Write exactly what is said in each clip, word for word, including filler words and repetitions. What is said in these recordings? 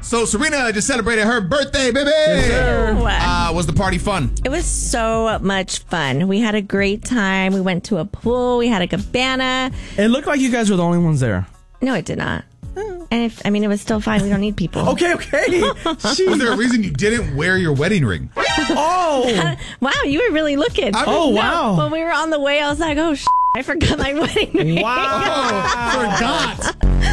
So Serena just celebrated her birthday, baby. Yes, sir. Uh, was the party fun? It was so much fun. We had a great time. We went to a pool. We had a cabana. It looked like you guys were the only ones there. No, it did not. And if I mean, it was still fine. We don't need people. Okay, okay. Was there a reason you didn't wear your wedding ring? Oh. Wow, you were really looking. I mean, oh, No, wow. when we were on the way, I was like, oh, sh- I forgot my wedding ring. Wow. Forgot.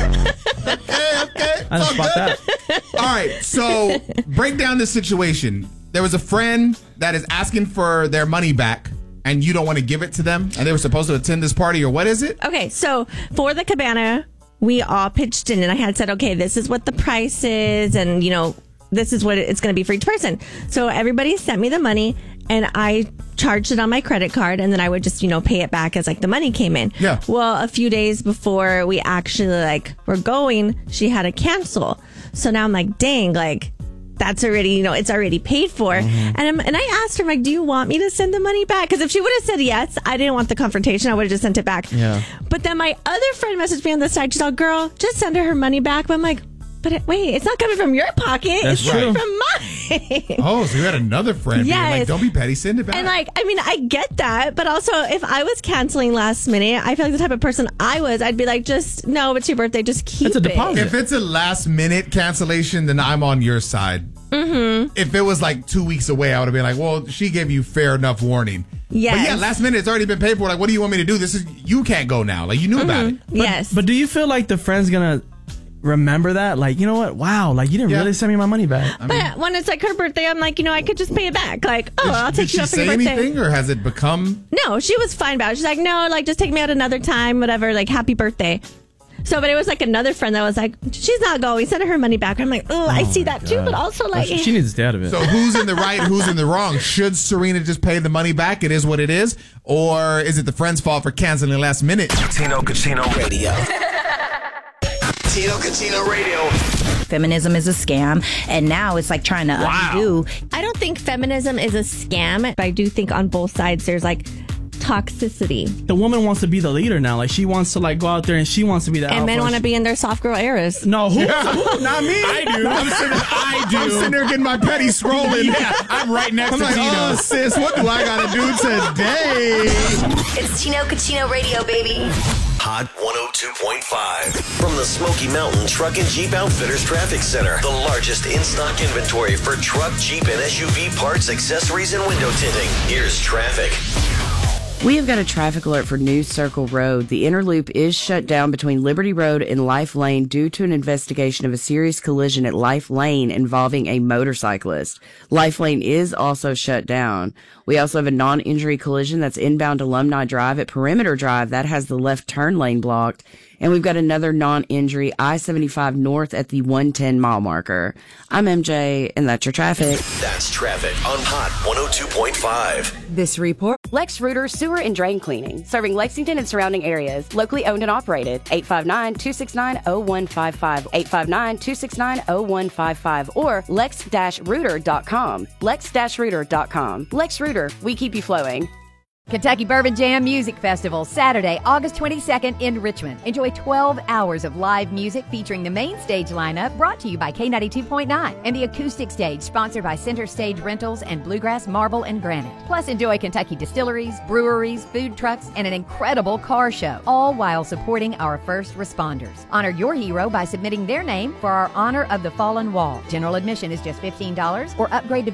okay, okay. I didn't All spot good. that. All right, so break down the situation. There was a friend that is asking for their money back, and you don't want to give it to them, and they were supposed to attend this party, or what is it? Okay, so for the cabana, we all pitched in, and I had said, okay, this is what the price is, and, you know, this is what it's going to be for each person. So everybody sent me the money, and I charged it on my credit card, and then I would just, you know, pay it back as, like, the money came in. Yeah. Well, a few days before we actually, like, were going, she had to cancel. So now I'm like, dang, like, that's already, you know, it's already paid for. Mm-hmm. And I'm, and I asked her, I'm like, do you want me to send the money back? Because if she would have said yes, I didn't want the confrontation. I would have just sent it back. Yeah. But then my other friend messaged me on the side. She's like, girl, just send her her money back. But I'm like, but it, wait, it's not coming from your pocket. That's it's true. coming from mine. Oh, so you had another friend being like, Yes. don't be petty, send it back. And like, I mean, I get that, but also if I was canceling last minute, I feel like the type of person I was, I'd be like, just, no, it's your birthday, just keep It's a it. deposit. If it's a last minute cancellation, then I'm on your side. Mm-hmm. If it was like two weeks away, I would have been like, well, she gave you fair enough warning. Yes. But yeah, last minute, it's already been paid for. Like, what do you want me to do? This is, you can't go now. Like, you knew about it. But, Yes. But do you feel like the friend's going to remember that? Like, you know what? Wow. Like, you didn't Yeah. really send me my money back. But when it's like her birthday, I'm like, you know, I could just pay it back. Like, oh, Did, I'll did take she you up for say your birthday. anything, or has it become? No, she was fine about it. She's like, no, like, just take me out another time, whatever, like, happy birthday. So, but it was like another friend that was like, she's not going. Send her her money back. I'm like, oh, I see that too, but also like, she, she needs to stay out of it. So who's in the right, who's in the wrong? Should Serena just pay the money back? It is what it is. Or is it the friend's fault for canceling last minute? Tino Cucino Radio. Tino Cucino Radio. Feminism is a scam, and now it's like trying to Wow. undo. I don't think feminism is a scam, but I do think on both sides there's like toxicity. The woman wants to be the leader now. Like, she wants to like go out there and she wants to be the And alpha. men want to be in their soft girl eras. No, who? who? Not me. I do. I'm sitting, I do. I'm sitting there getting my petty scrolling. Yeah, I'm right next I'm to like, Tino. oh, sis, what do I got to do today? It's Tino Cucino Radio, baby. Hot one oh two point five. From the Smoky Mountain Truck and Jeep Outfitters Traffic Center. The largest in-stock inventory for truck, Jeep, and S U V parts, accessories, and window tinting. Here's traffic. We have got a traffic alert for New Circle Road. The inner loop is shut down between Liberty Road and Life Lane due to an investigation of a serious collision at Life Lane involving a motorcyclist. Life Lane is also shut down. We also have a non-injury collision that's inbound Alumni Drive at Perimeter Drive. That has the left turn lane blocked. And we've got another non-injury I seventy-five north at the one ten mile marker. I'm M J, and that's your traffic. That's traffic on Hot one oh two point five. This report. Lex Reuter Sewer and Drain Cleaning, serving Lexington and surrounding areas. Locally owned and operated. eight five nine, two six nine, zero one five five. eight five nine, two six nine, zero one five five. Or lex dash reuter dot com. lex dash reuter dot com. Lex Reuter, we keep you flowing. Kentucky Bourbon Jam Music Festival, Saturday, August twenty-second in Richmond. Enjoy twelve hours of live music featuring the main stage lineup brought to you by K ninety-two point nine and the acoustic stage sponsored by Center Stage Rentals and Bluegrass Marble and Granite. Plus, enjoy Kentucky distilleries, breweries, food trucks, and an incredible car show, all while supporting our first responders. Honor your hero by submitting their name for our Honor of the Fallen Wall. General admission is just fifteen dollars or upgrade to